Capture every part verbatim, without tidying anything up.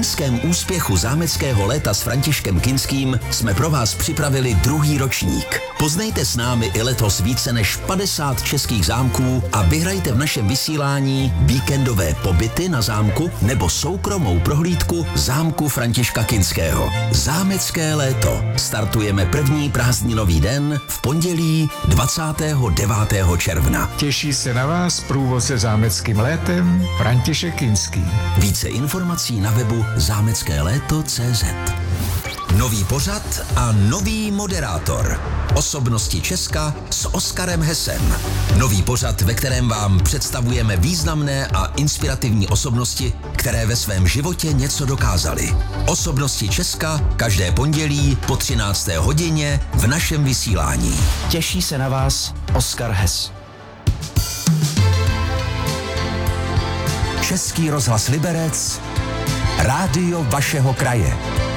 loňském úspěchu zámeckého léta s Františkem Kinským jsme pro vás připravili druhý ročník. Poznejte s námi i letos více než padesát českých zámků a vyhrajte v našem vysílání víkendové pobyty na zámku nebo soukromou prohlídku zámku Františka Kinského. Zámecké léto. Startujeme první prázdninový den v pondělí dvacátého devátého června. Těší se na vás průvodce zámeckým létem František Kinský. Více informací na webu zámecké léto tečka cé zet. Nový pořad a nový moderátor. Osobnosti Česka s Oskarem Hesem. Nový pořad, ve kterém vám představujeme významné a inspirativní osobnosti, které ve svém životě něco dokázaly. Osobnosti Česka každé pondělí po třinácté hodině v našem vysílání. Těší se na vás Oskar Hes. Český rozhlas Liberec, rádio vašeho kraje.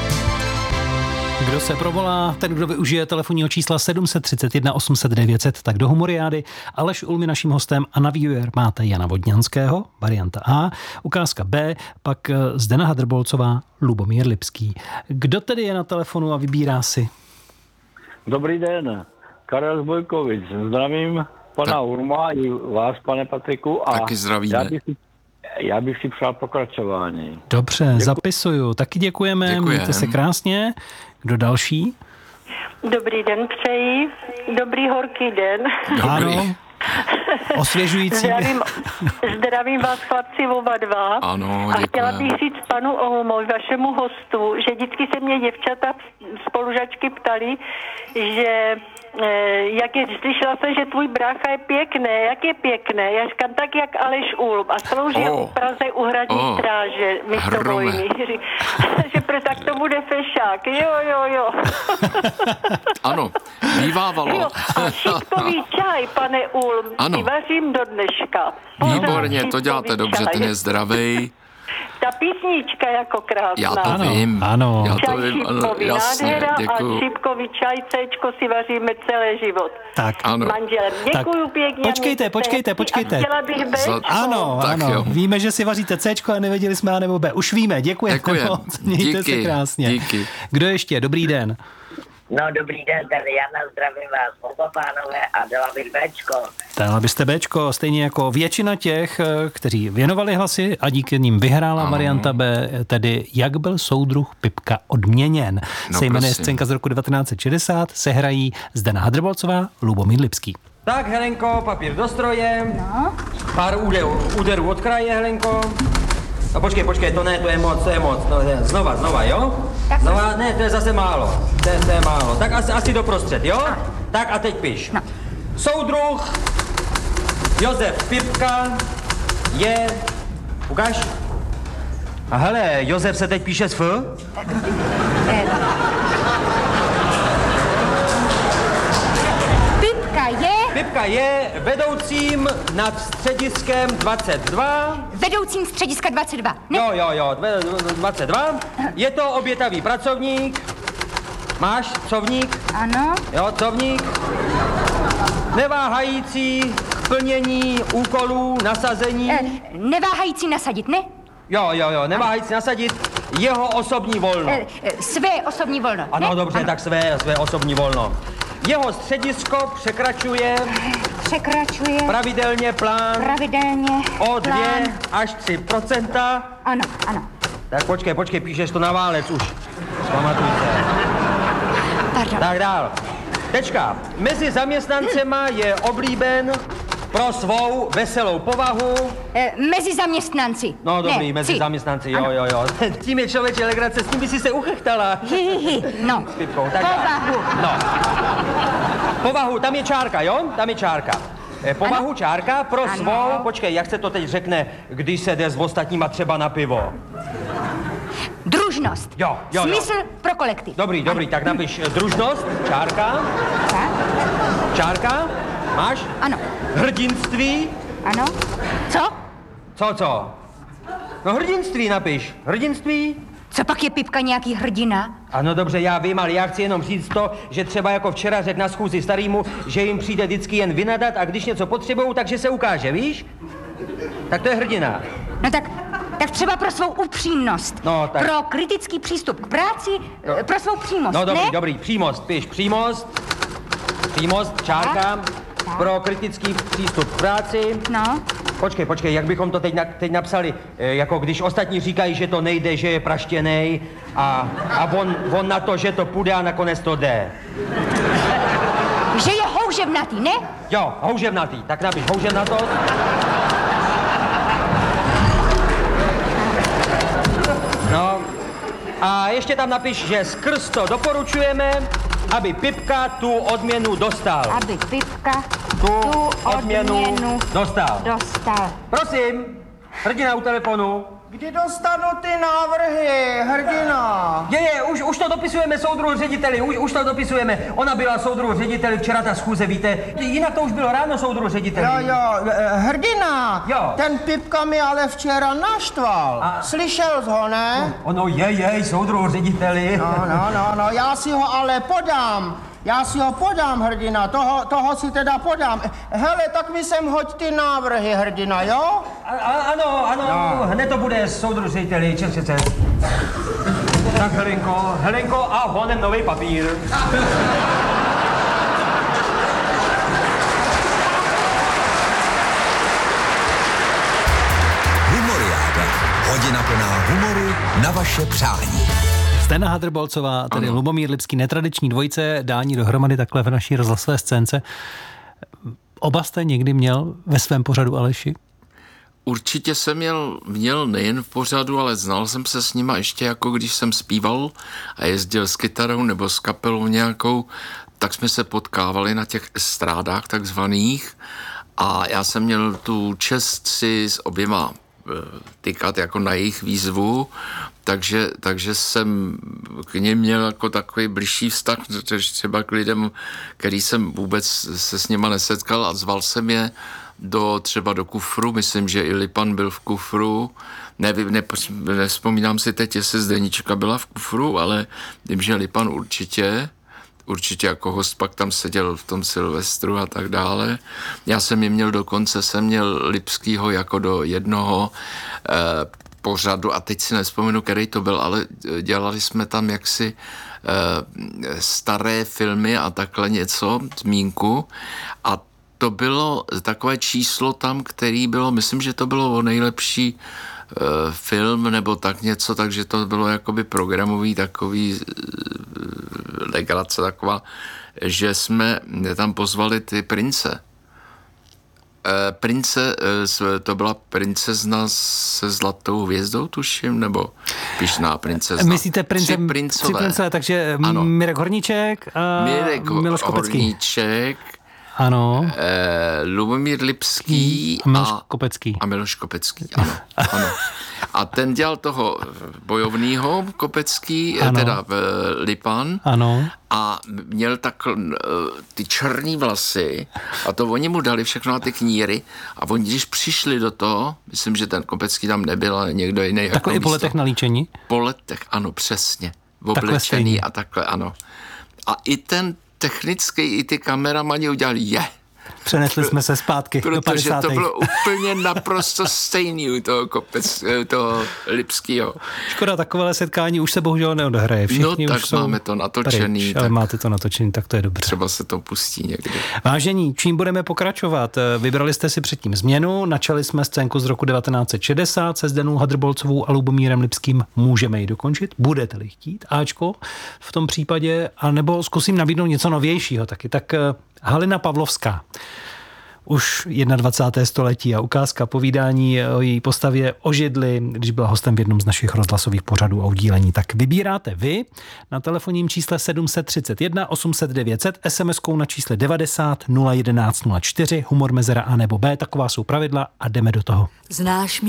Kdo se provolá, ten, kdo využije telefonního čísla sedm set třicet jedna osm set devět set, tak do Humoriády. Aleš Ulmi naším hostem a na výběr máte Jana Vodňanského, varianta A, ukázka B, pak Zdena Hadrbolcová, Lubomír Lipský. Kdo tedy je na telefonu a vybírá si? Dobrý den, Karel z Bojkovic. Zdravím pana tak. Urma i vás, pane Patriku. A taky zdravíme. Já bych, já bych si přál pokračování. Dobře, Děkuji. Zapisuju. Taky děkujeme, Děkujem. Mějte se krásně. Kdo další? Dobrý den přeji. Dobrý horký den. Dobrý. Ano. Osvěžující. Zdravím, zdravím vás chlapci oba dva. Ano, a chtěla bych říct panu Ohumovi, vašemu hostu, že vždycky se mě děvčata spolužačky ptali, že jak je, slyšela jsem, že tvůj brácha je pěkný, jak je pěkný. Já říkám, tak jak Aleš Ulm a slouží oh. u Praze u hradní oh. stráže místo vojny. Že pro tak to bude fešák. Jo, jo, jo. Ano, bývávalo. Jo, a šipkový čaj, pane Ulm, ano. si vařím do dneška. Výborně, to děláte dobře, ten je zdravej. Ta písnička jako krásná. Já to ano, vím. Ano. Já to Čaj vím, ano, šipkový, jasně, nádhera děkuju. a šipkový čaj, céčko si vaříme celý život. Tak. Ano. Manželem. Děkuju tak. pěkně. Počkejte, počkejte, počkejte. A chtěla bych B. Za... Ano, tak ano. Jo. Víme, že si vaříte Cčko a nevěděli jsme A nebo B. Už víme, děkujeme Děkujem. moc. Mějte Díky. se krásně. Díky. Kdo ještě? Dobrý den. No, dobrý den, tady Jana, zdravím vás, oba pánové a dala bych Bčko. Dala byste Bčko, stejně jako většina těch, kteří věnovali hlasy a díky nim vyhrála ano. varianta B, tedy Jak byl soudruh Pipka odměněn. No, se jmenuje prosím. scénka z roku devatenáct set šedesát, se hrají Zdena Hadrbolcová, Lubomír Lipský. Tak, Helenko, papír do stroje. No. Pár úderů, úderů od kraje, Helenko. No počkej, počkej, to ne, to je moc, to je moc. No, znova, znova, jo? Tak znova, ne, to je zase málo. To je, to je málo. Tak asi, asi doprostřed, jo? No. Tak a teď piš. No. Soudruh Josef Pipka je... Ukáž? A hele, Josef se teď píše s F? Pipka je... Pipka je vedoucím nad střediskem dvacet dva. Vedoucím střediska dvacet dva, ne? Jo, jo, jo, dvacet dva. Je to obětavý pracovník. Máš covník? Ano. Jo, covník. Neváhající k plnění úkolů, nasazení. E, neváhající nasadit, ne? Jo, jo, jo, neváhající nasadit jeho osobní volno. E, e, své osobní volno, Ano, ne? dobře, ano. tak své, své osobní volno. Jeho středisko překračuje... Překračuje... Pravidelně plán... Pravidelně... O dvě plán. až tři procenta. Ano, ano. Tak počkej, počkej, píšeš to na válec už. Pamatuj se. Pardon. Tak dál. Tečka. Mezi zaměstnancema je oblíben pro svou veselou povahu. E, mezi zaměstnanci. No dobrý, ne, mezi si. zaměstnanci, jo, Ano. jo, jo. Tím je člověče legrace, s tím by si se uchechtala. Hi, hi, hi. No. S Pipkou, tak Povahu. No. Povahu, tam je čárka, jo? Tam je čárka. E, povahu Ano. čárka pro Ano. svou, počkej, jak se to teď řekne, když se jde s ostatníma třeba na pivo. Družnost. Jo, jo, jo. Smysl pro kolektiv. Dobrý, dobrý, ano. tak napiš eh, družnost, čárka, Tak. čárka, máš? Ano. Hrdinství, Ano. Co? co, co? No hrdinství napiš, hrdinství. Co pak je Pipka nějaký hrdina? Ano, dobře, já vím, ale já chci jenom říct to, že třeba jako včera řekl na schůzi starýmu, že jim přijde vždycky jen vynadat a když něco potřebujou, takže se ukáže, víš? Tak to je hrdina. No tak Tak třeba pro svou upřímnost. No, tak. Pro kritický přístup k práci, No. pro svou přímost, No dobrý, ne? dobrý, přímost, píš, přímost, přímost, čárka, pro kritický přístup k práci. No. Počkej, počkej, jak bychom to teď, na, teď napsali, e, jako když ostatní říkají, že to nejde, že je praštěnej a, a on, on na to, že to půjde a nakonec to jde. Že je houževnatý, ne? Jo, houževnatý, tak napiš houževnatost. No, a ještě tam napiš, že skrz to doporučujeme, aby Pipka tu odměnu dostal. Aby Pipka Tu tu odměnu odměnu dostal. dostal. Prosím, hrdina u telefonu. Kdy dostanu ty návrhy, hrdina? Je, je, už, už to dopisujeme soudruhu řediteli, už, už to dopisujeme. Ona byla soudruhu řediteli, včera ta schůze, víte, jinak to už bylo ráno soudruhu řediteli. Jo, jo, eh, hrdina, Jo. ten Pipka mi ale včera naštval. A- Slyšel jsi ho, ne? Ono je, je, soudruhu řediteli. No, no, no, no, já si ho ale podám. Já si ho podám, hrdina, toho, toho si teda podám. Hele, tak mi sem hoď ty návrhy, hrdina, jo? A, a, ano, ano, No. hned to bude soudruhu řediteli, čes, čes, čes. Tak Helenko, Helenko a honem nový papír. Humoriáda. Hodina plná humoru na vaše přání. Stena Hadrbolcová, tedy Ano. Lubomír Lipský, netradiční dvojice, dání dohromady takhle v naší rozhlasové scénce. Oba jste někdy měl ve svém pořadu, Aleši? Určitě jsem měl, měl nejen v pořadu, ale znal jsem se s nima ještě jako když jsem zpíval a jezdil s kytarou nebo s kapelou nějakou, tak jsme se potkávali na těch estrádách takzvaných a já jsem měl tu čest si s oběma tykat jako na jejich výzvu, takže, takže jsem k nim měl jako takový bližší vztah, třeba k lidem, který jsem vůbec se s nima nesetkal a zval jsem je do, třeba do Kufru, myslím, že i Lipan byl v Kufru, nevím, ne, nevzpomínám si teď, jestli Zdenička byla v Kufru, ale vím, že Lipan určitě, určitě jako host, pak tam seděl v tom Silvestru a tak dále. Já jsem je měl dokonce, jsem měl Lipskýho jako do jednoho eh, pořadu a teď si nevzpomenu, který to byl, ale dělali jsme tam jaksi eh, staré filmy a takhle něco, zmínku a to bylo takové číslo tam, který bylo, myslím, že to bylo o nejlepší uh, film nebo tak něco, takže to bylo jakoby programový takový uh, legrace taková, že jsme tam pozvali ty prince. Uh, prince, uh, to byla princezna se zlatou hvězdou, tuším, nebo pyšná princezna. Myslíte prince, Tři princové. tři prince, takže ano. Mirek Horníček a Mirek Miloš Kopecký. Horníček, Ano. Eh, Lubomír Lipský a Miloš a, Kopecký. A Miloš Kopecký, ano, ano. A ten dělal toho bojovnýho Kopecký, Ano. teda v Lipan. Ano. A měl tak ty černý vlasy a to oni mu dali všechno na ty kníry a oni, když přišli do toho, myslím, že ten Kopecký tam nebyl, ale někdo jiný. Takový po letech na líčení? Po letech, ano, přesně. Takhle Oblečený stejně. a takhle, ano. A i ten technicky, i ty kameramani udělali je. Přenesli jsme se zpátky do Protože padesátých. to bylo úplně naprosto stejný u toho, Kopec, toho Lipskýho. Škoda, takovéhle setkání už se bohužel neodehraje. Všichni No už tak jsou máme to natočený. pryč, tak ale máte to natočený, tak to je dobře. třeba se to pustí někdy. Vážení, čím budeme pokračovat? Vybrali jste si předtím změnu, načali jsme scénku z roku devatenáct set šedesát se Zdenou Hadrbolcovou a Lubomírem Lipským. Můžeme ji dokončit? Budete-li chtít? Áčko v tom případě, anebo zkusím nabídnout něco novějšího taky. Tak Halina Pavlovská. Už dvacátého prvního století a ukázka povídání o její postavě o židli, když byla hostem v jednom z našich rozhlasových pořadů a udílení. Tak vybíráte vy na telefonním čísle sedm set třicet jedna osm set devět set, es em eskou na čísle devadesát nula jedenáct nula čtyři, humor mezera A nebo B, taková jsou pravidla a jdeme do toho. Znáš mě?